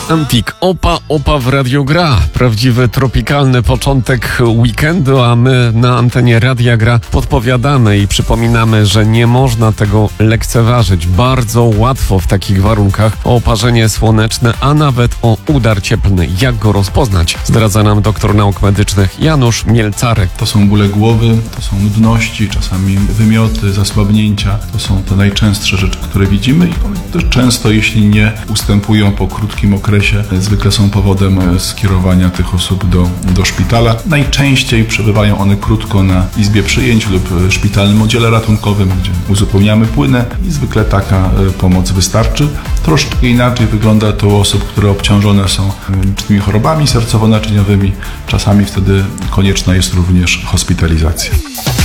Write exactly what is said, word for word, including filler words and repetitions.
Empik, opa, opa w Radio Gra. Prawdziwy tropikalny początek weekendu, a my na antenie Radia Gra podpowiadamy i przypominamy, że nie można tego lekceważyć. Bardzo łatwo w takich warunkach o oparzenie słoneczne, a nawet o udar cieplny. Jak go rozpoznać? Zdradza nam doktor nauk medycznych Janusz Mielcarek. To są bóle głowy, to są nudności, czasami wymioty, zasłabnięcia. To są te najczęstsze rzeczy, które widzimy i one też często, jeśli nie ustępują po krótkim okresie, zwykle są powodem skierowania tych osób do, do szpitala. Najczęściej przebywają one krótko na izbie przyjęć lub szpitalnym oddziale ratunkowym, gdzie uzupełniamy płynę i zwykle taka pomoc wystarczy. Troszkę inaczej wygląda to u osób, które obciążone są licznymi chorobami sercowo-naczyniowymi. Czasami wtedy konieczna jest również hospitalizacja.